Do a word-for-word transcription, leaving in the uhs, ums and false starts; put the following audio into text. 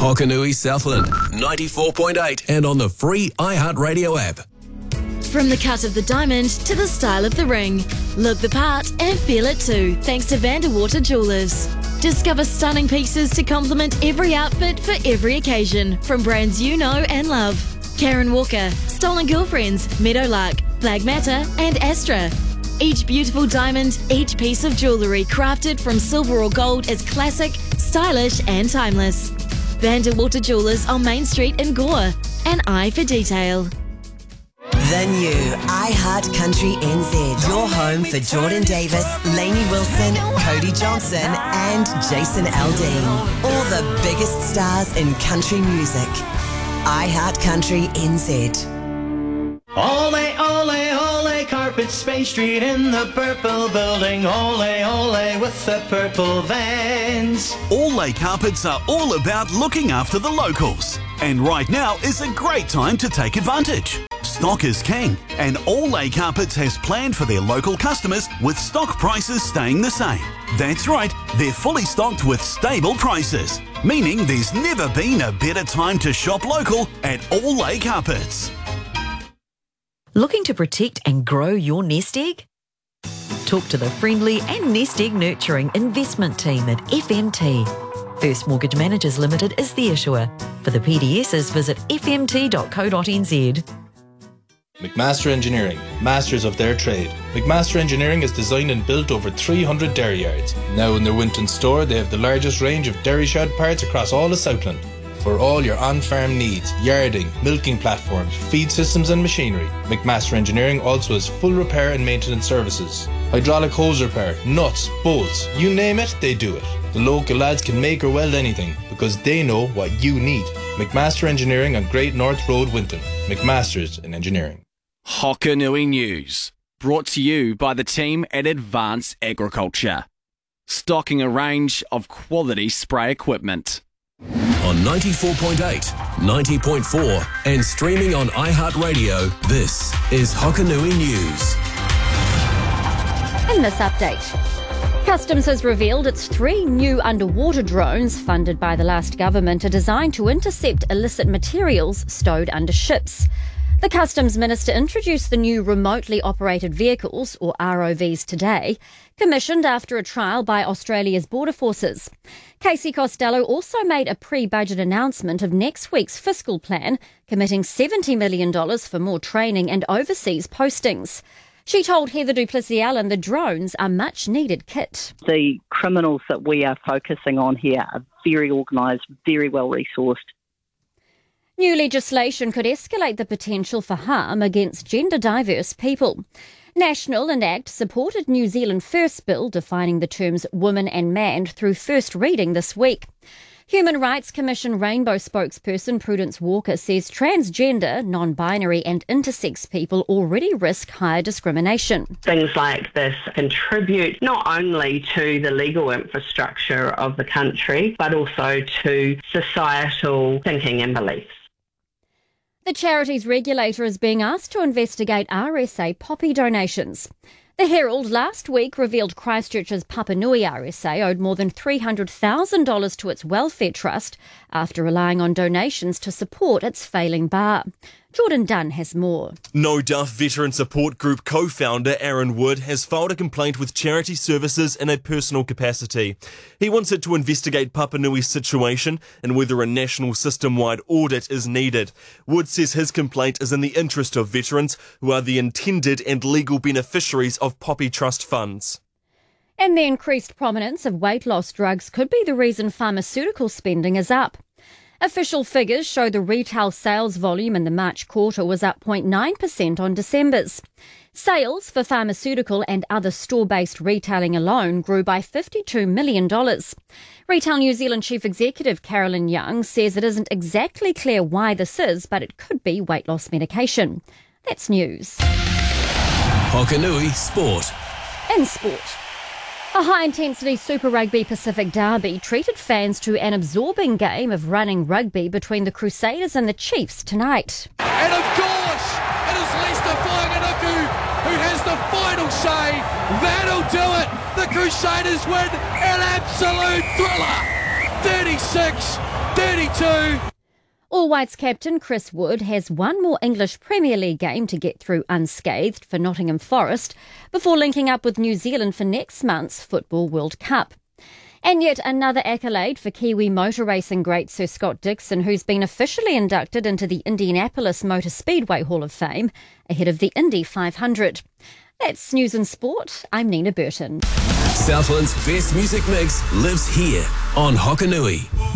Hokanui Southland, ninety-four point eight, and on the free iHeartRadio app. From the cut of the diamond to the style of the ring. Look the part and feel it too, thanks to Vanderwater Jewelers. Discover stunning pieces to complement every outfit for every occasion, from brands you know and love. Karen Walker, Stolen Girlfriends, Meadowlark, Flag Matter and Astra. Each beautiful diamond, each piece of jewellery crafted from silver or gold is classic, stylish and timeless. Vanderwater Jewelers on Main Street in Gore. An eye for detail. The new iHeart Country N Z. Your home for Jordan Davis, Lainey Wilson, Cody Johnson and Jason Aldean. All the biggest stars in country music. iHeart Country N Z. Ole, ole, ole, Carpet Space Street in the purple building. Ole, ole, with the purple vans. Ole Carpets are all about looking after the locals. And right now is a great time to take advantage. Stock is king, and Ole Carpets has planned for their local customers with stock prices staying the same. That's right, they're fully stocked with stable prices, meaning there's never been a better time to shop local at Ole Carpets. Looking to protect and grow your nest egg? Talk to the friendly and nest egg nurturing investment team at F M T. First Mortgage Managers Limited is the issuer. For the P D Ss, visit f m t dot co dot n z. McMaster Engineering, masters of their trade. McMaster Engineering has designed and built over three hundred dairy yards. Now in their Winton store, they have the largest range of dairy shed parts across all of Southland. For all your on-farm needs, yarding, milking platforms, feed systems and machinery, McMaster Engineering also has full repair and maintenance services. Hydraulic hose repair, nuts, bolts, you name it, they do it. The local lads can make or weld anything because they know what you need. McMaster Engineering on Great North Road, Winton. McMaster's in Engineering. Hokanui News, brought to you by the team at Advanced Agriculture. Stocking a range of quality spray equipment. On ninety-four point eight, ninety point four and streaming on iHeartRadio, this is Hokanui News. In this update, Customs has revealed its three new underwater drones funded by the last government are designed to intercept illicit materials stowed under ships. The Customs Minister introduced the new remotely operated vehicles, or R O Vs, today, commissioned after a trial by Australia's Border Forces. Casey Costello also made a pre-budget announcement of next week's fiscal plan, committing seventy million dollars for more training and overseas postings. She told Heather Duplessis-Allen the drones are much-needed kit. The criminals that we are focusing on here are very organised, very well-resourced. New legislation could escalate the potential for harm against gender-diverse people. National and ACT supported New Zealand First Bill defining the terms woman and man through first reading this week. Human Rights Commission Rainbow spokesperson Prudence Walker says transgender, non-binary and intersex people already risk higher discrimination. Things like this contribute not only to the legal infrastructure of the country, but also to societal thinking and beliefs. The charities regulator is being asked to investigate R S A poppy donations. The Herald last week revealed Christchurch's Papanui R S A owed more than three hundred thousand dollars to its welfare trust after relying on donations to support its failing bar. Jordan Dunn has more. No Duff Veteran Support Group co-founder Aaron Wood has filed a complaint with Charity Services in a personal capacity. He wants it to investigate Papanui's situation and whether a national system-wide audit is needed. Wood says his complaint is in the interest of veterans who are the intended and legal beneficiaries of Poppy Trust funds. And the increased prominence of weight loss drugs could be the reason pharmaceutical spending is up. Official figures show the retail sales volume in the March quarter was up zero point nine percent on December's. Sales for pharmaceutical and other store-based retailing alone grew by fifty-two million dollars. Retail New Zealand Chief Executive Carolyn Young says it isn't exactly clear why this is, but it could be weight loss medication. That's news. Hokanui Sport. In sport, a high-intensity Super Rugby Pacific derby treated fans to an absorbing game of running rugby between the Crusaders and the Chiefs tonight. And of course, it is Leicester Whanganukku who has the final say. That'll do it. The Crusaders win an absolute thriller. thirty-six thirty-two. All Whites captain Chris Wood has one more English Premier League game to get through unscathed for Nottingham Forest before linking up with New Zealand for next month's Football World Cup. And yet another accolade for Kiwi motor racing great Sir Scott Dixon, who's been officially inducted into the Indianapolis Motor Speedway Hall of Fame ahead of the Indy five hundred. That's News and Sport. I'm Nina Burton. Southland's best music mix lives here on Hokanui.